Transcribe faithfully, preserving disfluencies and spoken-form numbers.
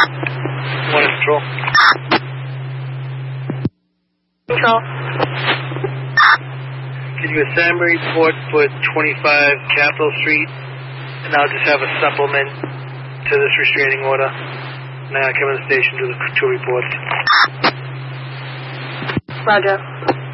Morning, Control. Control. Can you assign a report for twenty-five Capitol Street, and I'll just have a supplement to this restraining order. Now I come to the station to do the two reports. Roger.